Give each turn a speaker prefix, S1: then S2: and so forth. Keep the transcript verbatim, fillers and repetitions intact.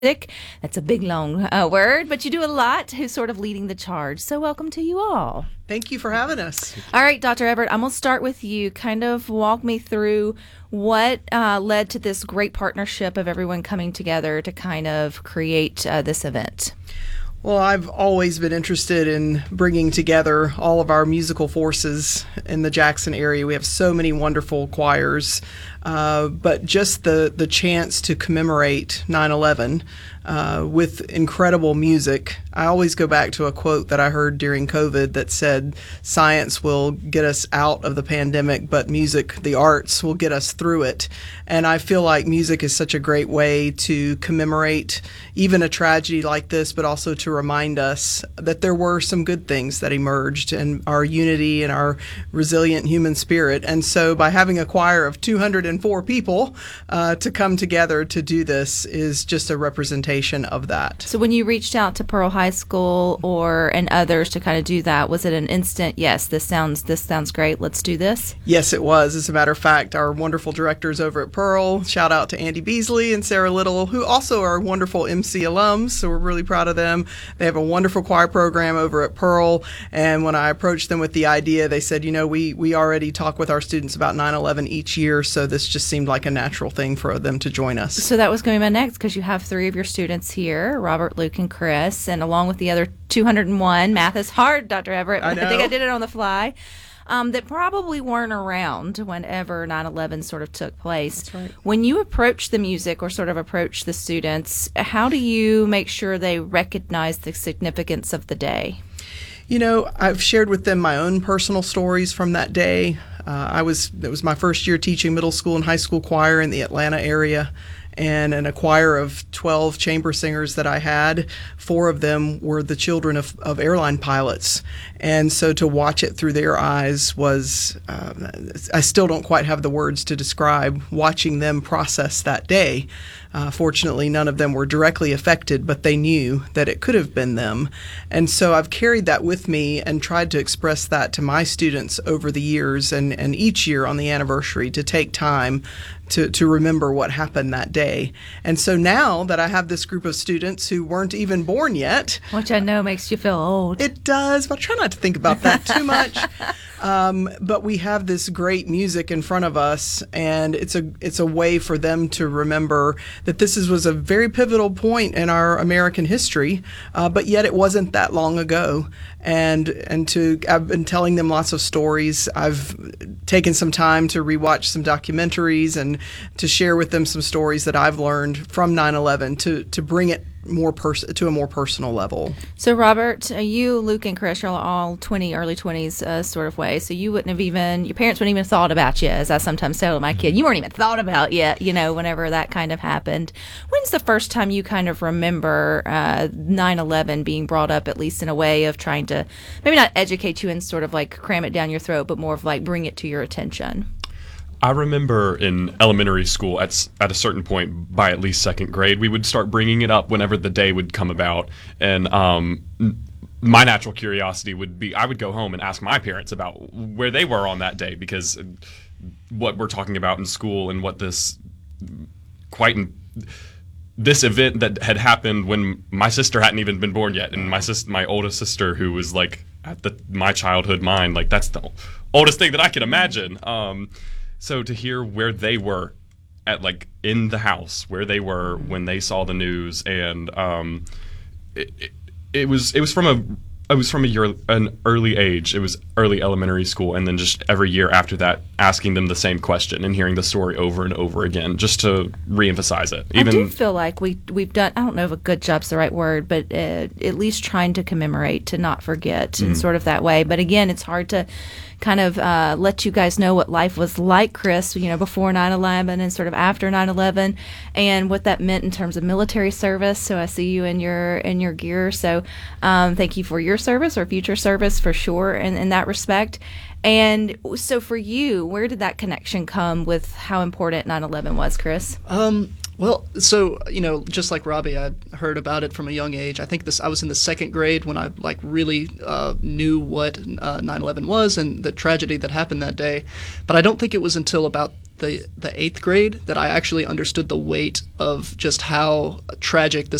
S1: That's a big, long uh, word, but you do a lot. Who's sort of leading the charge. So welcome to you all.
S2: Thank you for having us.
S1: All right, Doctor Everett, I'm going to start with you. Kind of walk me through what uh, led to this great partnership of everyone coming together to kind of create uh, this event.
S2: Well, I've always been interested in bringing together all of our musical forces in the Jackson area. We have so many wonderful choirs, uh, but just the, the chance to commemorate nine eleven uh, with incredible music. I always go back to a quote that I heard during COVID that said, science will get us out of the pandemic, but music, the arts, will get us through it. And I feel like music is such a great way to commemorate even a tragedy like this, but also to remind us that there were some good things that emerged and our unity and our resilient human spirit. And so by having a choir of two hundred four people uh, to come together to do this is just a representation of that.
S1: So when you reached out to Pearl High School or and others to kind of do that, was it an instant, yes, this sounds this sounds great, let's do this?
S2: Yes, it was. As a matter of fact, our wonderful directors over at Pearl, shout out to Andy Beasley and Sarah Little, who also are wonderful M C alums, so we're really proud of them. They have a wonderful choir program over at Pearl, and when I approached them with the idea, they said, you know, we, we already talk with our students about nine eleven each year, so this just seemed like a natural thing for them to join us.
S1: So that was going to be my next, because you have three of your students here, Robert, Luke, and Chris, and along with the other two hundred one, math is hard, Doctor Everett,
S2: I know.
S1: I think I did it on the fly, um, that probably weren't around whenever nine eleven sort of took place.
S2: That's right.
S1: When you approach the music or sort of approach the students, how do you make sure they recognize the significance of the day?
S2: You know, I've shared with them my own personal stories from that day. Uh, I was, it was my first year teaching middle school and high school choir in the Atlanta area. And in a choir of twelve chamber singers that I had, four of them were the children of, of airline pilots. And so to watch it through their eyes was, uh, I still don't quite have the words to describe watching them process that day. Uh, fortunately, none of them were directly affected, but they knew that it could have been them. And so I've carried that with me and tried to express that to my students over the years and, and each year on the anniversary to take time to, to remember what happened that day. And so now that I have this group of students who weren't even born yet.
S1: Which I know makes you feel old.
S2: It does, but I try not to think about that too much. Um, but we have this great music in front of us, and it's a it's a way for them to remember that this is, was a very pivotal point in our American history, uh, but yet it wasn't that long ago. And and to I've been telling them lots of stories. I've taken some time to rewatch some documentaries and to share with them some stories that I've learned from nine eleven to to bring it more pers- to a more personal level.
S1: So Robert, uh, you, Luke, and Chris are all twenty, early twenties uh, sort of way. So you wouldn't have even, your parents wouldn't even thought about you, as I sometimes tell my kid. You weren't even thought about yet, you know, whenever that kind of happened. When's the first time you kind of remember uh, nine eleven being brought up, at least in a way of trying to, maybe not educate you and sort of like cram it down your throat, but more of like bring it to your attention?
S3: I remember in elementary school, at at a certain point, by at least second grade, we would start bringing it up whenever the day would come about. And um, my natural curiosity would be, I would go home and ask my parents about where they were on that day, because what we're talking about in school and what this quite in, this event that had happened when my sister hadn't even been born yet, and my sis, my oldest sister, who was like at the my childhood mind, like that's the oldest thing that I can imagine. Um, So to hear where they were at, like, in the house, where they were when they saw the news, and um, it, it, it was it was from a it was from a year, an early age. It was early elementary school, and then just every year after that, asking them the same question and hearing the story over and over again, just to reemphasize it.
S1: Even, I do feel like we we've done. I don't know if a good job's the right word, but uh, at least trying to commemorate, to not forget, mm-hmm. in sort of that way. But again, it's hard to kind of uh, let you guys know what life was like, Chris, you know, before nine eleven and sort of after nine eleven, and what that meant in terms of military service. So I see you in your in your gear. So um, thank you for your service or future service for sure in, in that respect. And so for you, where did that connection come with how important nine eleven was, Chris?
S4: Um, well, so, you know, just like Robbie, I heard about it from a young age. I think this I was in the second grade when I, like, really uh, knew what uh, nine eleven was and the tragedy that happened that day. But I don't think it was until about the the eighth grade that I actually understood the weight of just how tragic this